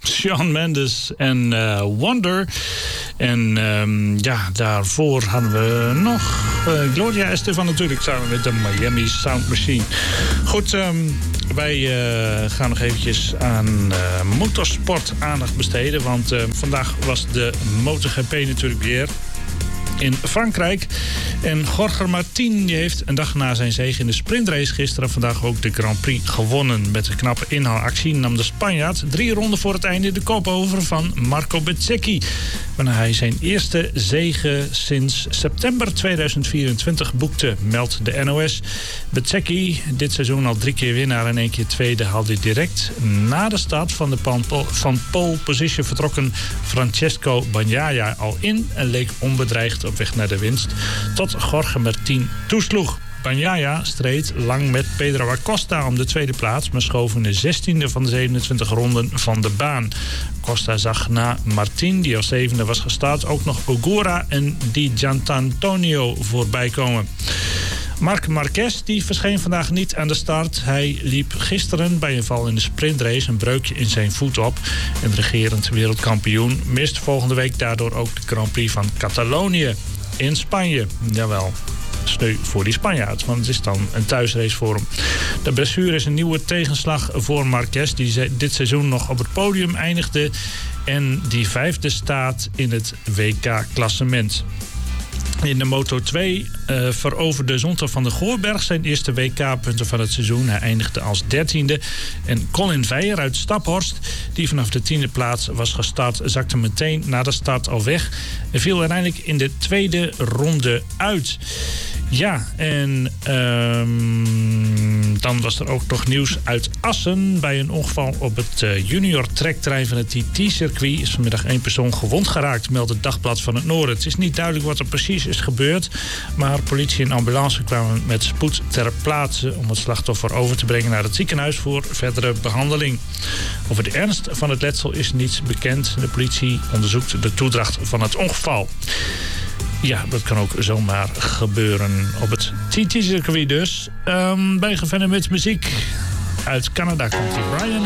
Shawn Mendes en Wonder. En daarvoor hadden we nog Gloria Estefan natuurlijk samen met de Miami Sound Machine. Goed, wij gaan nog eventjes aan motorsport aandacht besteden. Want vandaag was de MotoGP natuurlijk weer in Frankrijk. En Jorge Martin die heeft een dag na zijn zege in de sprintrace gisteren vandaag ook de Grand Prix gewonnen. Met een knappe inhaalactie nam de Spanjaard 3 ronden voor het einde de kop over van Marco Bezzecchi. Waarna hij zijn eerste zege sinds september 2024 boekte, meldt de NOS. Bezzecchi, dit seizoen al 3 keer winnaar en 1 keer tweede, haalde direct na de start van de van pole position vertrokken Francesco Bagnaia al in en leek onbedreigd op weg naar de winst, tot Jorge Martin toesloeg. Bagnaia streed lang met Pedro Acosta om de tweede plaats, maar schoof in de 16e van de 27 ronden van de baan. Acosta zag na Martin, die als 7e was gestart, ook nog Ogura en Di Gianantonio voorbij komen. Marc Marquez die verscheen vandaag niet aan de start. Hij liep gisteren bij een val in de sprintrace een breukje in zijn voet op. En de regerend wereldkampioen mist volgende week daardoor ook de Grand Prix van Catalonië in Spanje. Jawel, sneu voor die Spanjaard, want het is dan een thuisrace voor hem. De blessure is een nieuwe tegenslag voor Marquez, die dit seizoen nog op het podium eindigde en die 5e staat in het WK-klassement. In de Moto2 veroverde Zonta van der Goorberg zijn eerste WK-punten van het seizoen. Hij eindigde als 13e. En Colin Veijer uit Staphorst, die vanaf de 10e plaats was gestart, zakte meteen na de start al weg en viel uiteindelijk in de tweede ronde uit. Ja, en dan was er ook nog nieuws uit Assen. Bij een ongeval op het junior trekterrein van het TT-circuit is vanmiddag 1 persoon gewond geraakt, meldt het Dagblad van het Noorden. Het is niet duidelijk wat er precies is gebeurd, maar politie en ambulance kwamen met spoed ter plaatse om het slachtoffer over te brengen naar het ziekenhuis voor verdere behandeling. Over de ernst van het letsel is niets bekend. De politie onderzoekt de toedracht van het ongeval. Ja, dat kan ook zomaar gebeuren op het TT-circuit dus. Bij verder met muziek uit Canada komt Brian